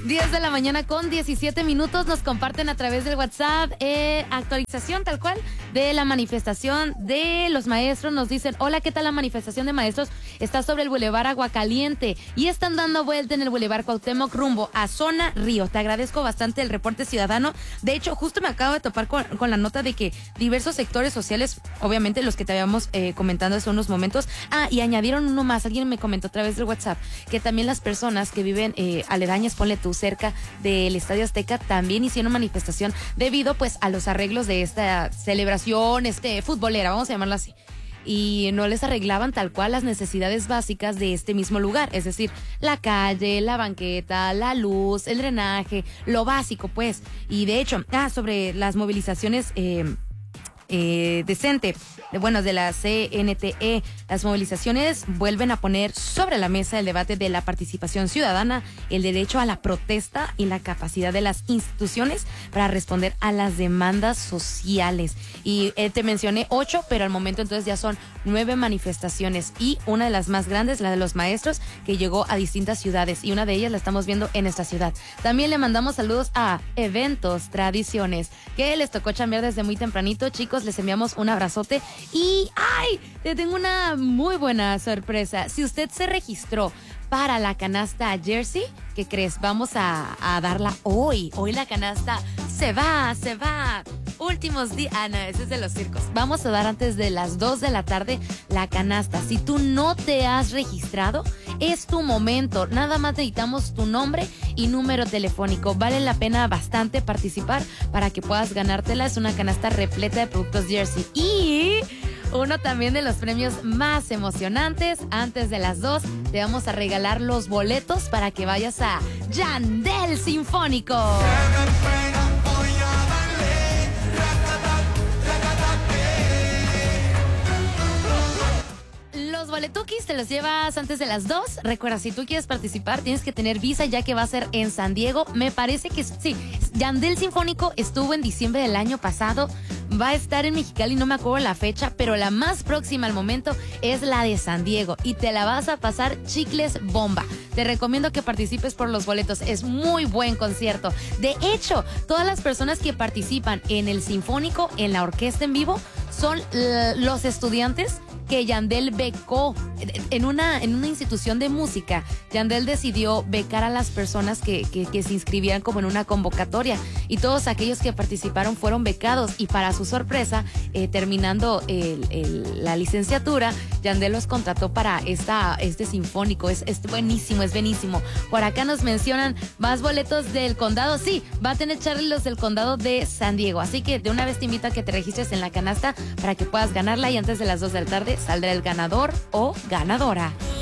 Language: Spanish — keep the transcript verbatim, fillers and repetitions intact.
diez de la mañana con diecisiete minutos. Nos comparten a través del WhatsApp eh, actualización tal cual de la manifestación de los maestros. Nos dicen, hola, ¿qué tal la manifestación de maestros? Está sobre el Boulevard Aguacaliente y están dando vuelta en el Boulevard Cuauhtémoc rumbo a Zona Río. Te agradezco bastante el reporte ciudadano. De hecho, justo me acabo de topar con, con la nota de que diversos sectores sociales, obviamente los que te habíamos eh, comentado hace unos momentos, ah, y añadieron uno más. Alguien me comentó a través del WhatsApp que también las personas que viven eh, aledañas, ponle tú, cerca del Estadio Azteca, también hicieron manifestación debido pues a los arreglos de esta celebración este futbolera, vamos a llamarlo así. Y no les arreglaban tal cual las necesidades básicas de este mismo lugar, es decir, la calle, la banqueta, la luz, el drenaje, lo básico pues. Y de hecho, ah, sobre las movilizaciones eh, eh, decente, bueno, de la C N T E, las movilizaciones vuelven a poner sobre la mesa el debate de la participación ciudadana, el derecho a la protesta y la capacidad de las instituciones para responder a las demandas sociales. Y eh, te mencioné ocho, pero al momento entonces ya son nueve manifestaciones y una de las más grandes, la de los maestros, que llegó a distintas ciudades y una de ellas la estamos viendo en esta ciudad. También le mandamos saludos a Eventos Tradiciones, que les tocó chambear desde muy tempranito. Chicos, les enviamos un abrazote y ¡ay! Te tengo una muy buena sorpresa. Si usted se registró para la canasta Jersey, ¿qué crees? Vamos a, a darla hoy. Hoy la canasta se va, se va. Últimos días. Ah, no, ese es de los circos. Vamos a dar antes de las dos de la tarde la canasta. Si tú no te has registrado, es tu momento. Nada más necesitamos tu nombre y número telefónico. Vale la pena bastante participar para que puedas ganártela. Es una canasta repleta de productos Jersey. Y uno también de los premios más emocionantes, antes de las dos, te vamos a regalar los boletos para que vayas a Yandel Sinfónico. Los boletuquis te los llevas antes de las dos. Recuerda, si tú quieres participar, tienes que tener visa, ya que va a ser en San Diego. Me parece que sí. Yandel Sinfónico estuvo en diciembre del año pasado. Va a estar en Mexicali, no me acuerdo la fecha, pero la más próxima al momento es la de San Diego y te la vas a pasar chicles bomba. Te recomiendo que participes por los boletos, es muy buen concierto. De hecho, todas las personas que participan en el Sinfónico, en la orquesta en vivo, son uh, los estudiantes que Yandel becó en una, en una institución de música. Yandel decidió becar a las personas que, que, que se inscribían como en una convocatoria y todos aquellos que participaron fueron becados y para su sorpresa, eh, terminando el, el, la licenciatura, Yandel los contrató para esta, este sinfónico. Es, es buenísimo, es buenísimo. Por acá nos mencionan más boletos del condado. Sí, va a tener Charlie los del condado de San Diego, así que de una vez te invito a que te registres en la canasta para que puedas ganarla y antes de las dos de la tarde saldrá el ganador o ganadora.